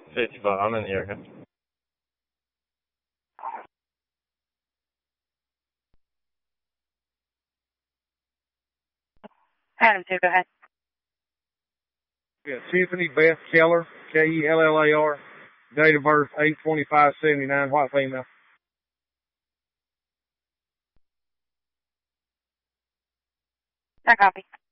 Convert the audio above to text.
55, I'm in the area. Adam 2, go ahead. Yeah, Tiffany Beth Keller, Kellar, date of birth 8/25/79, white female. I copy.